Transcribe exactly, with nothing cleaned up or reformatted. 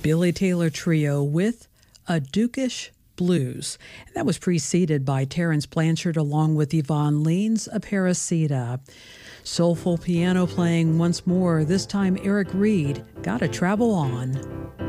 Billy Taylor Trio with A Dukish Blues. And that was preceded by Terence Blanchard along with Yvonne Leans, Aparecida. Soulful piano playing once more, this time Eric Reed, Gotta Travel On.